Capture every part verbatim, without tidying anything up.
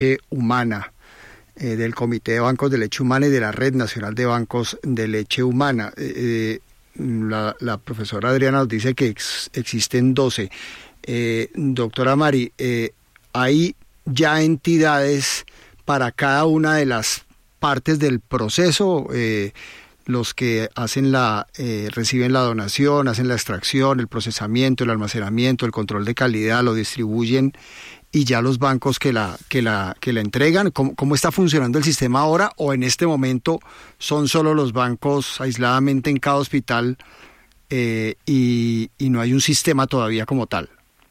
Humana, eh, del Comité de Bancos de Leche Humana y de la Red Nacional de Bancos de Leche Humana. Eh, la, la profesora Adriana nos dice que ex, existen doce. Eh, doctora Mari, eh, ¿hay ya entidades para cada una de las partes del proceso? Eh, los que hacen la eh, reciben la donación, hacen la extracción, el procesamiento, el almacenamiento, el control de calidad, lo distribuyen, y ya los bancos que la que la que la entregan. ¿Cómo, cómo está funcionando el sistema ahora, o en este momento son solo los bancos aisladamente en cada hospital eh, y, y no hay un sistema todavía como tal?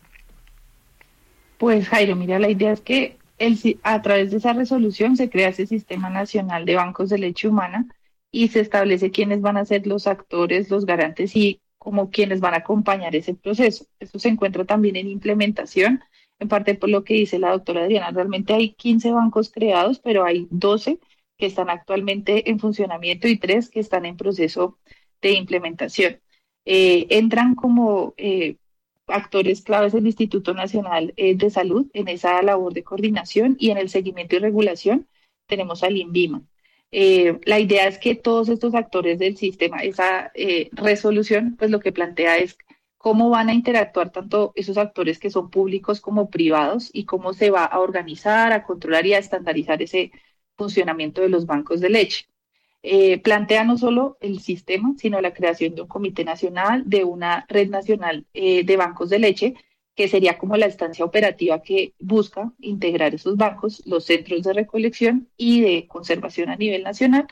Pues Jairo, mira, la idea es que el, a través de esa resolución se crea ese Sistema Nacional de Bancos de Leche Humana y se establece quiénes van a ser los actores, los garantes y como quienes van a acompañar ese proceso. Esto se encuentra también en implementación, en parte por lo que dice la doctora Adriana. Realmente hay quince bancos creados, pero hay doce que están actualmente en funcionamiento y tres que están en proceso de implementación. Eh, entran como eh, actores claves el Instituto Nacional eh, de Salud en esa labor de coordinación, y en el seguimiento y regulación tenemos al INVIMA. Eh, la idea es que todos estos actores del sistema, esa eh, resolución, pues lo que plantea es cómo van a interactuar tanto esos actores que son públicos como privados y cómo se va a organizar, a controlar y a estandarizar ese funcionamiento de los bancos de leche. Eh, plantea no solo el sistema, sino la creación de un comité nacional, de una red nacional eh, de bancos de leche, que sería como la instancia operativa que busca integrar esos bancos, los centros de recolección y de conservación a nivel nacional.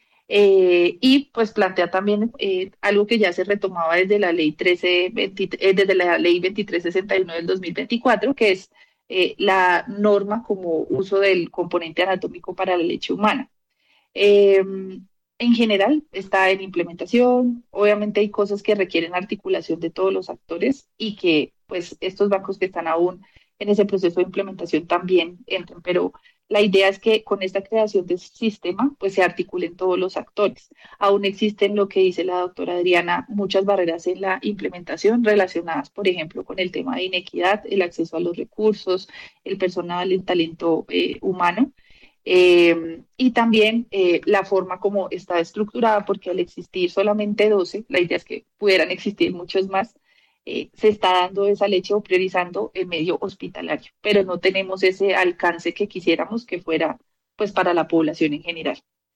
Eh, y pues plantea también eh, algo que ya se retomaba desde la ley trece veinte, eh, desde la ley veintitrés sesenta y nueve del dos mil veinticuatro, que es eh, la norma como uso del componente anatómico para la leche humana. Eh, en general está en implementación. Obviamente hay cosas que requieren articulación de todos los actores y que pues estos bancos que están aún en ese proceso de implementación también entran, pero la idea es que con esta creación de sistema pues se articulen todos los actores. Aún existen, lo que dice la doctora Adriana, muchas barreras en la implementación relacionadas, por ejemplo, con el tema de inequidad, el acceso a los recursos, el personal, el talento eh, humano. Eh, y también eh, la forma como está estructurada, porque al existir solamente doce, la idea es que pudieran existir muchos más, eh, se está dando esa leche o priorizando el medio hospitalario, pero no tenemos ese alcance que quisiéramos que fuera pues para la población en general.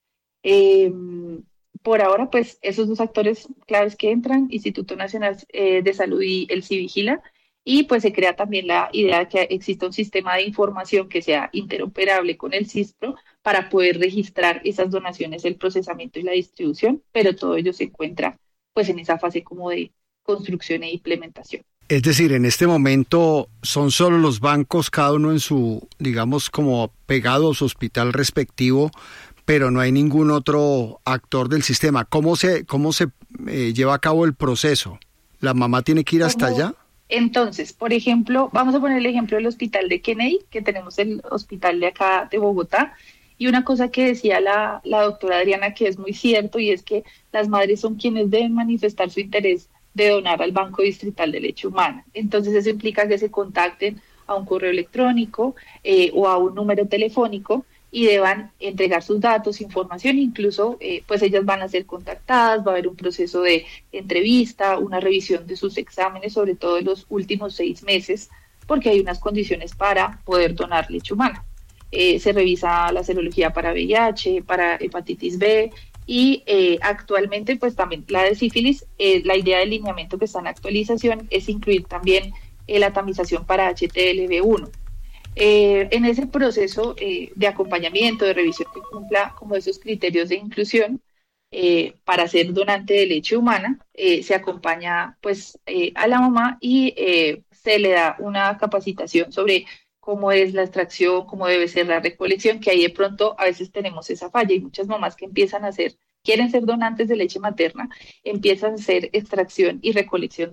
Eh, por ahora, pues esos dos actores claves que entran, Instituto Nacional eh, de Salud y el Civigila, y pues se crea también la idea de que exista un sistema de información que sea interoperable con el CISPRO para poder registrar esas donaciones, el procesamiento y la distribución, pero todo ello se encuentra pues en esa fase como de construcción e implementación. Es decir, en este momento son solo los bancos, cada uno en su, digamos, como pegado a su hospital respectivo, pero no hay ningún otro actor del sistema. ¿Cómo se, cómo se eh, lleva a cabo el proceso? ¿La mamá tiene que ir hasta allá? Entonces, por ejemplo, vamos a poner el ejemplo del hospital de Kennedy, que tenemos el hospital de acá de Bogotá, y una cosa que decía la, la doctora Adriana que es muy cierto, y es que las madres son quienes deben manifestar su interés de donar al Banco Distrital de Leche Humana. Entonces eso implica que se contacten a un correo electrónico eh, o a un número telefónico y deban entregar sus datos, información, incluso eh, pues ellas van a ser contactadas, va a haber un proceso de entrevista, una revisión de sus exámenes, sobre todo en los últimos seis meses, porque hay unas condiciones para poder donar leche humana. Eh, se revisa la serología para V I H, para hepatitis B, y eh, actualmente pues también la de sífilis. Eh, la idea del lineamiento que está en actualización es incluir también eh, la tamización para H T L V uno. Eh, en ese proceso eh, de acompañamiento, de revisión que cumpla como esos criterios de inclusión eh, para ser donante de leche humana, eh, se acompaña pues eh, a la mamá y eh, se le da una capacitación sobre cómo es la extracción, cómo debe ser la recolección, que ahí de pronto a veces tenemos esa falla y muchas mamás que empiezan a hacer, quieren ser donantes de leche materna, empiezan a hacer extracción y recolección